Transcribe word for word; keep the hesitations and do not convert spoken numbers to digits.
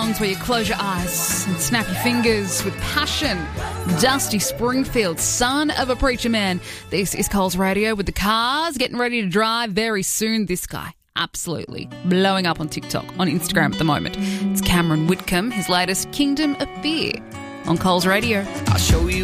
ones where you close your eyes and snap your fingers with passion. Dusty Springfield, son of a preacher man. This is Coles Radio with the cars getting ready to drive very soon. This guy, absolutely blowing up on TikTok, on Instagram at the moment. It's Cameron Whitcomb, his latest Kingdom of Fear on Coles Radio. I'll show you